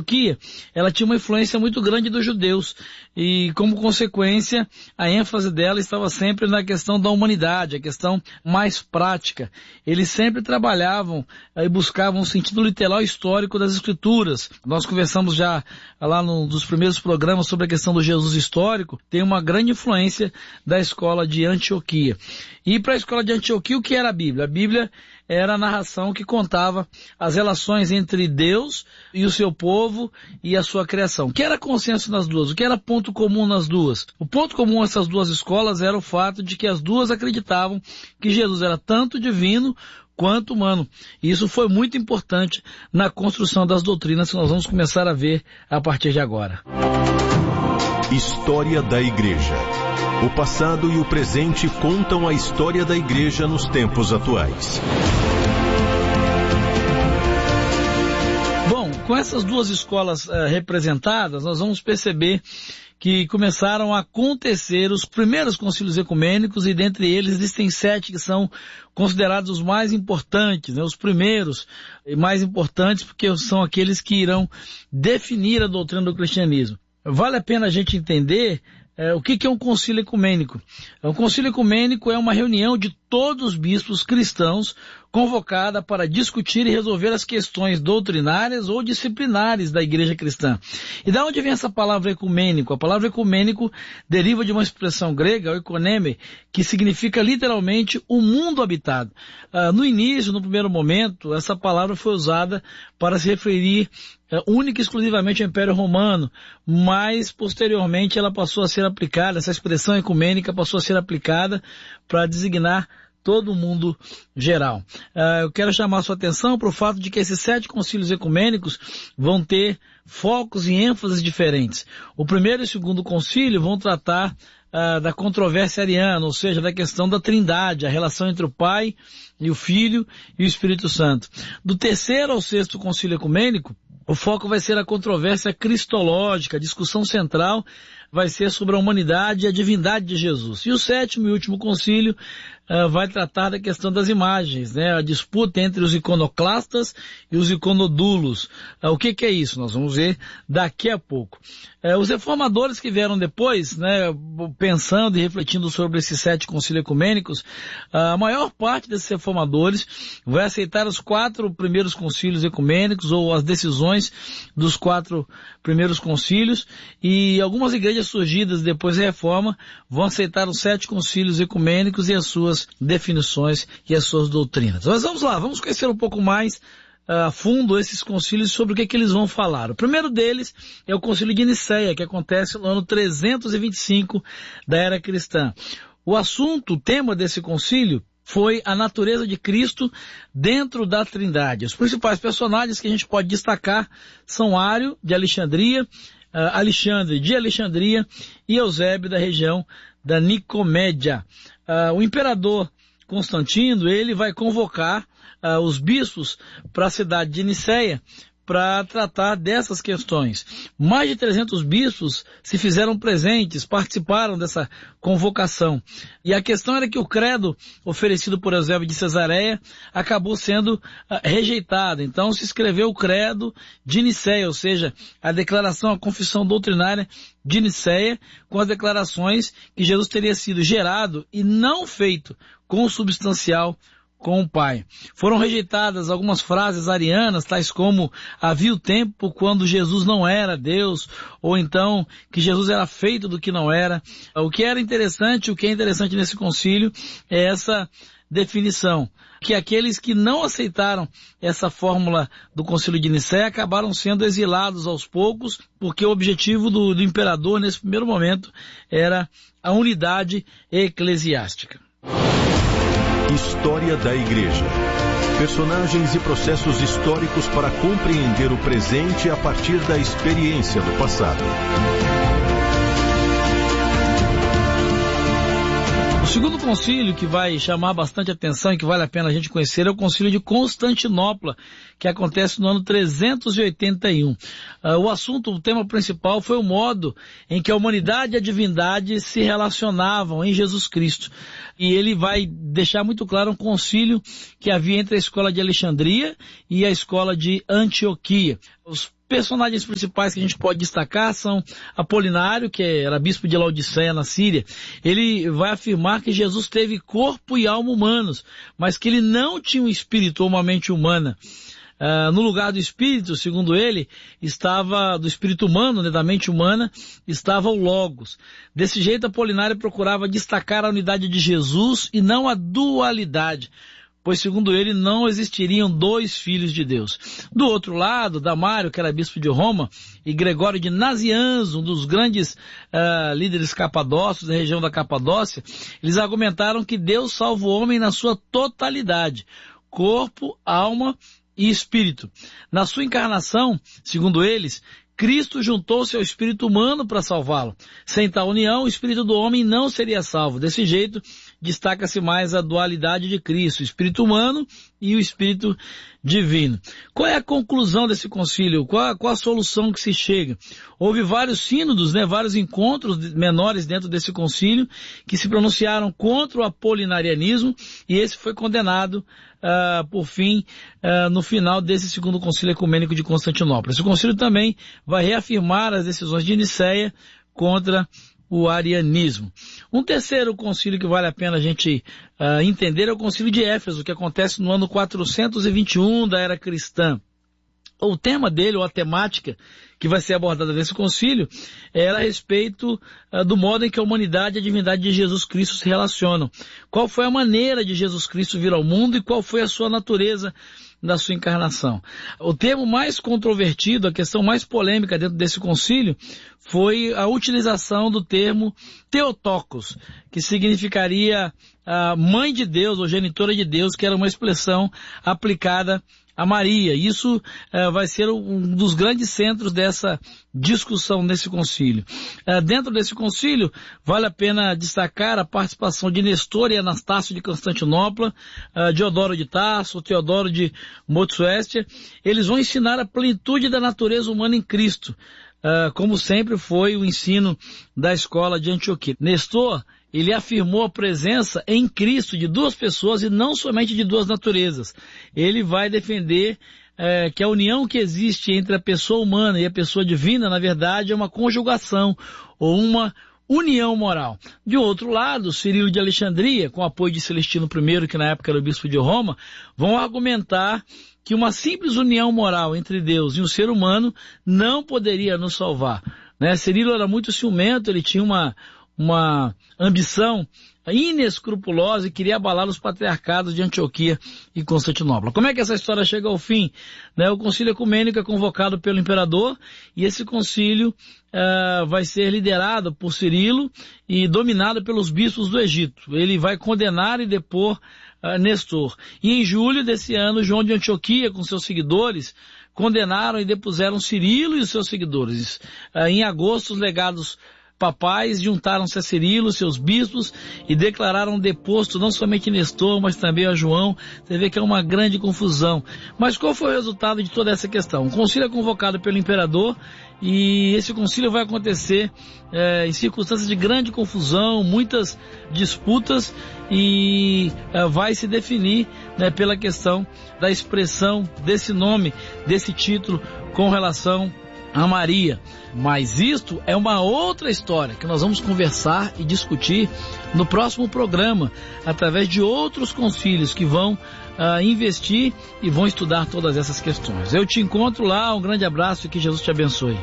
Antioquia, ela tinha uma influência muito grande dos judeus e, como consequência, a ênfase dela estava sempre na questão da humanidade, a questão mais prática. Eles sempre trabalhavam e buscavam um sentido literal e histórico das Escrituras. Nós conversamos já lá num dos primeiros programas sobre a questão do Jesus histórico, tem uma grande influência da escola de Antioquia. E para a escola de Antioquia, o que era a Bíblia? A Bíblia era a narração que contava as relações entre Deus e o seu povo e a sua criação. O que era consenso nas duas? O que era ponto comum nas duas? O ponto comum nessas duas escolas era o fato de que as duas acreditavam que Jesus era tanto divino quanto humano. E isso foi muito importante na construção das doutrinas que nós vamos começar a ver a partir de agora. História da Igreja. O passado e o presente contam a história da Igreja nos tempos atuais. Bom, com essas duas escolas representadas, nós vamos perceber que começaram a acontecer os primeiros concílios ecumênicos, e dentre eles existem 7 que são considerados os mais importantes, né? Os primeiros e mais importantes porque são aqueles que irão definir a doutrina do cristianismo. Vale a pena a gente entender o que é um concílio ecumênico. Um concílio ecumênico é uma reunião de todos os bispos cristãos convocada para discutir e resolver as questões doutrinárias ou disciplinares da igreja cristã. E da onde vem essa palavra ecumênico? A palavra ecumênico deriva de uma expressão grega, oikoneme, que significa literalmente o mundo habitado. No início, no primeiro momento, essa palavra foi usada para se referir única e exclusivamente ao Império Romano, mas posteriormente ela passou a ser aplicada, essa expressão ecumênica passou a ser aplicada para designar todo o mundo geral. Eu quero chamar a sua atenção para o fato de que esses 7 concílios ecumênicos vão ter focos e ênfases diferentes. O primeiro e o segundo concílio vão tratar da controvérsia ariana, ou seja, da questão da trindade, a relação entre o Pai e o Filho e o Espírito Santo. Do terceiro ao sexto concílio ecumênico, o foco vai ser a controvérsia cristológica, a discussão central vai ser sobre a humanidade e a divindade de Jesus. E o sétimo e último concílio vai tratar da questão das imagens, né? A disputa entre os iconoclastas e os iconodulos. O que é isso? Nós vamos ver daqui a pouco. Os reformadores que vieram depois, né, pensando e refletindo sobre esses 7 concílios ecumênicos, a maior parte desses reformadores vai aceitar os 4 primeiros concílios ecumênicos ou as decisões dos 4 primeiros concílios, e algumas igrejas surgidas depois da Reforma vão aceitar os 7 concílios ecumênicos e as suas definições e as suas doutrinas. Mas vamos lá, vamos conhecer um pouco mais a fundo esses concílios sobre o que eles vão falar. O primeiro deles é o concílio de Nicéia, que acontece no ano 325 da era cristã. O assunto, o tema desse concílio foi a natureza de Cristo dentro da Trindade. Os principais personagens que a gente pode destacar são Ário, de Alexandria, Alexandre, de Alexandria, e Eusébio, da região da Nicomédia. O imperador Constantino, ele vai convocar os bispos para a cidade de Nicéia para tratar dessas questões. Mais de 300 bispos se fizeram presentes, participaram dessa convocação. E a questão era que o credo oferecido por Eusébio de Cesareia acabou sendo rejeitado. Então se escreveu o credo de Nicéia, ou seja, a declaração, a confissão doutrinária de Nicéia, com as declarações que Jesus teria sido gerado e não feito consubstancial com o Pai. Foram rejeitadas algumas frases arianas, tais como havia o tempo quando Jesus não era Deus, ou então que Jesus era feito do que não era. O que é interessante nesse concílio é essa definição, que aqueles que não aceitaram essa fórmula do concílio de Nicéia acabaram sendo exilados aos poucos, porque o objetivo do imperador nesse primeiro momento era a unidade eclesiástica. História da Igreja. Personagens e processos históricos para compreender o presente a partir da experiência do passado. O segundo concílio que vai chamar bastante atenção e que vale a pena a gente conhecer é o concílio de Constantinopla, que acontece no ano 381. O tema principal foi o modo em que a humanidade e a divindade se relacionavam em Jesus Cristo. E ele vai deixar muito claro um concílio que havia entre a escola de Alexandria e a escola de Antioquia. Os personagens principais que a gente pode destacar são Apolinário, que era bispo de Laodiceia, na Síria. Ele vai afirmar que Jesus teve corpo e alma humanos, mas que ele não tinha um espírito ou uma mente humana. No lugar do espírito, segundo ele, do espírito humano, né, da mente humana, estava o Logos. Desse jeito, Apolinário procurava destacar a unidade de Jesus e não a dualidade, pois, segundo ele, não existiriam dois filhos de Deus. Do outro lado, Damário, que era bispo de Roma, e Gregório de Nazianzo, um dos grandes líderes capadócios da região da Capadócia, eles argumentaram que Deus salva o homem na sua totalidade, corpo, alma e espírito. Na sua encarnação, segundo eles, Cristo juntou-se ao espírito humano para salvá-lo. Sem tal união, o espírito do homem não seria salvo. Desse jeito, destaca-se mais a dualidade de Cristo, o espírito humano e o espírito divino. Qual é a conclusão desse concílio? Qual a solução que se chega? Houve vários sínodos, vários encontros menores dentro desse concílio que se pronunciaram contra o apolinarianismo, e esse foi condenado por fim, no final desse segundo concílio ecumênico de Constantinopla. Esse concílio também vai reafirmar as decisões de Nicéia contra o arianismo. Um terceiro concílio que vale a pena a gente entender é o concílio de Éfeso, que acontece no ano 421 da era cristã. O tema dele, ou a temática que vai ser abordada nesse concílio, era a respeito do modo em que a humanidade e a divindade de Jesus Cristo se relacionam. Qual foi a maneira de Jesus Cristo vir ao mundo e qual foi a sua natureza da sua encarnação. O termo mais controvertido, a questão mais polêmica dentro desse concílio, foi a utilização do termo Theotokos, que significaria mãe de Deus ou genitora de Deus, que era uma expressão aplicada a Maria. Isso vai ser um dos grandes centros dessa discussão nesse concílio. Dentro desse concílio, vale a pena destacar a participação de Nestor e Anastácio de Constantinopla, Diodoro de Tarso, Teodoro de Motsuestia. Eles vão ensinar a plenitude da natureza humana em Cristo, como sempre foi o ensino da escola de Antioquia. Nestor, ele afirmou a presença em Cristo de duas pessoas e não somente de duas naturezas. Ele vai defender que a união que existe entre a pessoa humana e a pessoa divina, na verdade, é uma conjugação ou uma união moral. De outro lado, Cirilo de Alexandria, com apoio de Celestino I, que na época era o bispo de Roma, vão argumentar que uma simples união moral entre Deus e um ser humano não poderia nos salvar. Cirilo era muito ciumento, ele tinha uma ambição inescrupulosa e queria abalar os patriarcados de Antioquia e Constantinopla. Como é que essa história chega ao fim? O concílio ecumênico é convocado pelo imperador e esse concílio vai ser liderado por Cirilo e dominado pelos bispos do Egito. Ele vai condenar e depor Nestor. E em julho desse ano, João de Antioquia, com seus seguidores, condenaram e depuseram Cirilo e os seus seguidores. Em agosto, os legados papais juntaram-se a Cirilo, seus bispos, e declararam deposto não somente Nestor, mas também a João. Você vê que é uma grande confusão. Mas qual foi o resultado de toda essa questão? Um concílio é convocado pelo imperador, e esse concílio vai acontecer em circunstâncias de grande confusão, muitas disputas, e vai se definir pela questão da expressão desse nome, desse título, com relação a Maria. Mas isto é uma outra história que nós vamos conversar e discutir no próximo programa, através de outros concílios que vão investir e vão estudar todas essas questões. Eu te encontro lá, um grande abraço e que Jesus te abençoe.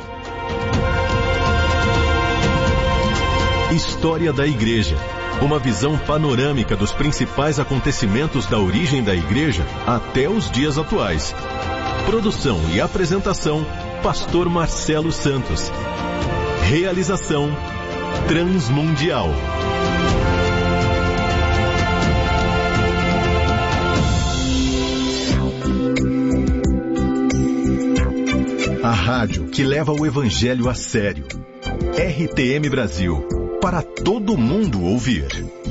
História da Igreja. Uma visão panorâmica dos principais acontecimentos da origem da Igreja até os dias atuais. Produção e apresentação, Pastor Marcelo Santos. Realização Transmundial. A rádio que leva o Evangelho a sério. RTM Brasil. Para todo mundo ouvir.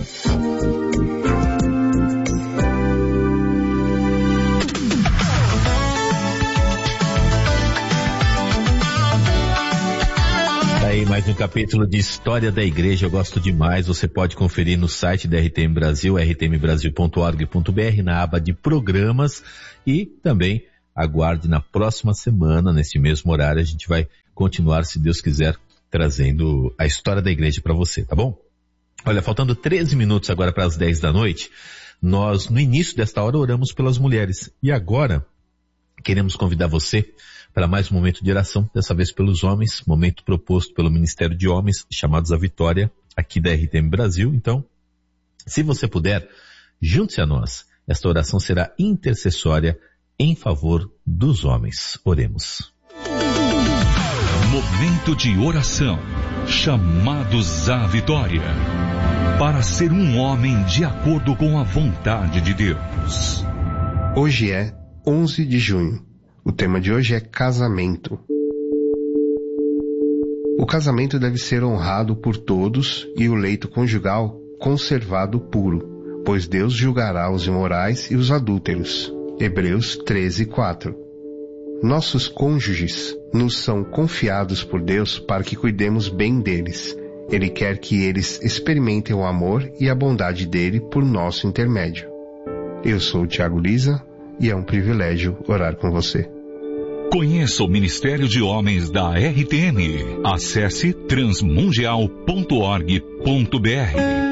Aí mais um capítulo de História da Igreja, eu gosto demais. Você pode conferir no site da RTM Brasil, rtmbrasil.org.br, na aba de programas, e também aguarde na próxima semana, nesse mesmo horário, a gente vai continuar, se Deus quiser, trazendo a história da igreja para você, tá bom? Olha, faltando 13 minutos agora para as 10 da noite, nós, no início desta hora, oramos pelas mulheres. E agora, queremos convidar você para mais um momento de oração, dessa vez pelos homens, momento proposto pelo Ministério de Homens, chamados à Vitória, aqui da RTM Brasil. Então, se você puder, junte-se a nós. Esta oração será intercessória em favor dos homens. Oremos. Momento de oração, chamados à vitória, para ser um homem de acordo com a vontade de Deus. Hoje é 11 de junho. O tema de hoje é casamento. O casamento deve ser honrado por todos e o leito conjugal conservado puro, pois Deus julgará os imorais e os adúlteros. Hebreus 13:4. Nossos cônjuges nos são confiados por Deus para que cuidemos bem deles. Ele quer que eles experimentem o amor e a bondade dele por nosso intermédio. Eu sou o Thiago Lisa e é um privilégio orar com você. Conheça o Ministério de Homens da RTM. Acesse transmundial.org.br.